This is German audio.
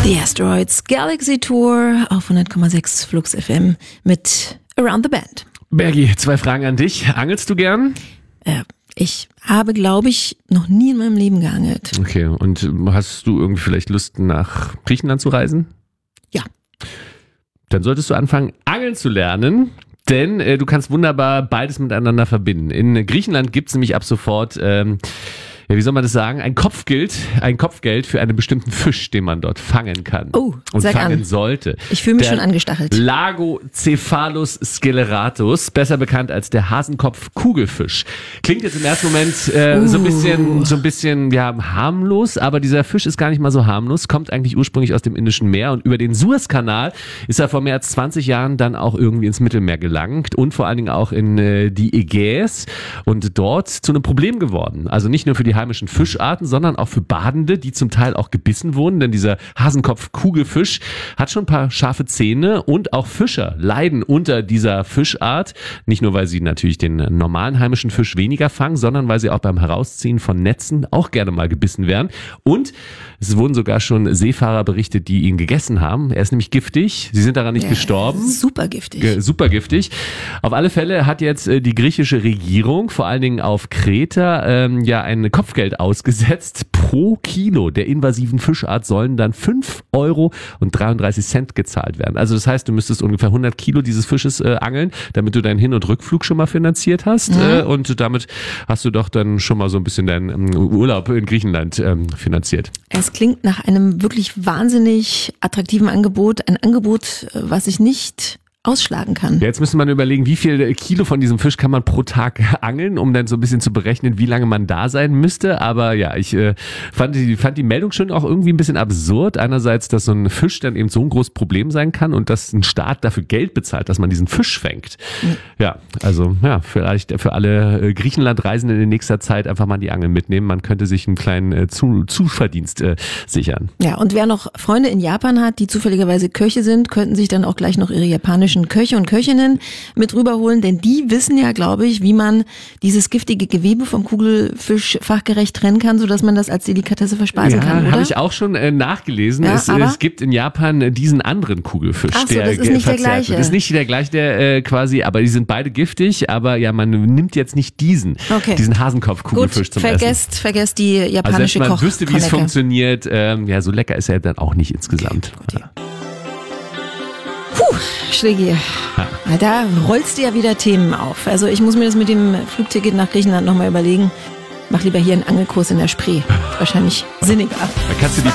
The Asteroids Galaxy Tour auf 100,6 Flux FM mit Around the Bend. Bergi, 2 Fragen an dich. Angelst du gern? Ich habe, glaube ich, noch nie in meinem Leben geangelt. Okay, und hast du irgendwie vielleicht Lust, nach Griechenland zu reisen? Ja. Dann solltest du anfangen, angeln zu lernen. Denn du kannst wunderbar beides miteinander verbinden. In Griechenland gibt es nämlich ab sofort, wie soll man das sagen, ein Kopfgeld für einen bestimmten Fisch, den man dort fangen kann. Oh, und sag fangen an. sollte. Ich fühle mich Der schon angestachelt. Lagocephalus sceleratus, besser bekannt als der Hasenkopf-Kugelfisch. Klingt jetzt im ersten Moment so ein bisschen harmlos, aber dieser Fisch ist gar nicht mal so harmlos, kommt eigentlich ursprünglich aus dem Indischen Meer und über den Suezkanal ist er vor mehr als 20 Jahren dann auch irgendwie ins Mittelmeer gelangt und vor allen Dingen auch in die Ägäis und dort zu einem Problem geworden. Also nicht nur für die heimischen Fischarten, sondern auch für Badende, die zum Teil auch gebissen wurden, denn dieser Hasenkopf-Kugelfisch hat schon ein paar scharfe Zähne und auch Fischer leiden unter dieser Fischart. Nicht nur, weil sie natürlich den normalen heimischen Fisch weniger fangen, sondern weil sie auch beim Herausziehen von Netzen auch gerne mal gebissen werden. Und es wurden sogar schon Seefahrer berichtet, die ihn gegessen haben. Er ist nämlich giftig. Sie sind daran nicht gestorben. Super giftig. Super giftig. Auf alle Fälle hat jetzt die griechische Regierung, vor allen Dingen auf Kreta, ein Kopfgeld ausgesetzt. Pro Kilo der invasiven Fischart sollen dann 5,33 € gezahlt werden. Also das heißt, du müsstest ungefähr 100 Kilo dieses Fisches angeln, damit du deinen Hin- und Rückflug schon mal finanziert hast. Und damit hast du doch dann schon mal so ein bisschen deinen Urlaub in Griechenland finanziert. Es klingt nach einem wirklich wahnsinnig attraktiven Angebot. Ein Angebot, was ich nicht ausschlagen kann. Ja, jetzt müsste man überlegen, wie viel Kilo von diesem Fisch kann man pro Tag angeln, um dann so ein bisschen zu berechnen, wie lange man da sein müsste. Aber ja, ich fand die Meldung schon auch irgendwie ein bisschen absurd. Einerseits, dass so ein Fisch dann eben so ein großes Problem sein kann und dass ein Staat dafür Geld bezahlt, dass man diesen Fisch fängt. Ja, also vielleicht für alle Griechenland-Reisenden in nächster Zeit einfach mal die Angel mitnehmen. Man könnte sich einen kleinen Zuverdienst sichern. Ja, und wer noch Freunde in Japan hat, die zufälligerweise Köche sind, könnten sich dann auch gleich noch ihre japanischen Köche und Köchinnen mit rüberholen, denn die wissen ja, glaube ich, wie man dieses giftige Gewebe vom Kugelfisch fachgerecht trennen kann, sodass man das als Delikatesse verspeisen kann, oder? Ja, habe ich auch schon nachgelesen. Ja, es gibt in Japan diesen anderen Kugelfisch. Ach so, das ist nicht der gleiche. Das ist nicht der gleiche, der quasi, aber die sind beide giftig, aber ja, man nimmt jetzt nicht diesen Hasenkopf-Kugelfisch zum Essen. Vergesst die japanische Also, Koch. man wüsste, wie es funktioniert. So lecker ist er dann auch nicht insgesamt. Okay, gut, ja. Schlägi, da rollst du ja wieder Themen auf. Also ich muss mir das mit dem Flugticket nach Griechenland nochmal überlegen. Mach lieber hier einen Angelkurs in der Spree. Wahrscheinlich sinniger. Da kannst du die